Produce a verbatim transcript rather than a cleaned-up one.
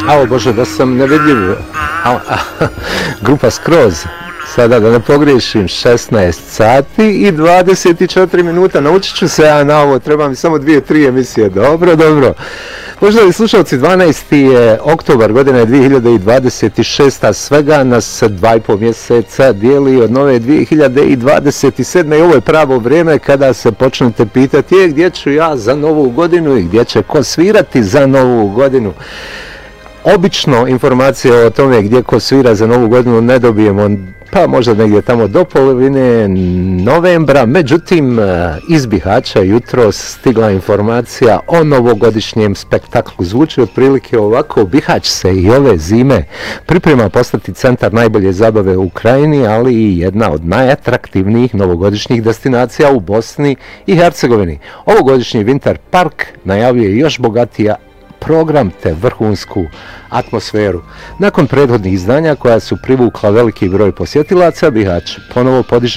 Ao Bože, da sam nevidljiv. A, a, grupa Skroz. Sada da ne pogriješim, šesnaest sati i dvadeset četiri minuta. Naučit ću se ja na ovo, treba mi samo dvije, tri emisije. Dobro, dobro. Poštovani slušalci, dvanaesti je oktobar godine dvije hiljade dvadeset šeste. Svega nas dva i po mjeseca dijeli od nove dvije hiljade dvadeset sedme. I ovo je pravo vrijeme kada se počnete pitati je, gdje ću ja za novu godinu i gdje će ko svirati za novu godinu. Obično informacije o tome gdje ko svira za novu godinu ne dobijemo, pa možda negdje tamo do polovine novembra. Međutim, iz Bihaća jutros stigla informacija o novogodišnjem spektaklu. Zvuči otprilike ovako: Bihać se i ove zime priprema postati centar najbolje zabave u Krajini, ali i jedna od najatraktivnijih novogodišnjih destinacija u Bosni i Hercegovini. Ovogodišnji Winter Park najavljuje još bogatija program te vrhunsku atmosferu. Nakon prethodnih izdanja koja su privukla veliki broj posjetilaca, Bihać ponovo podiže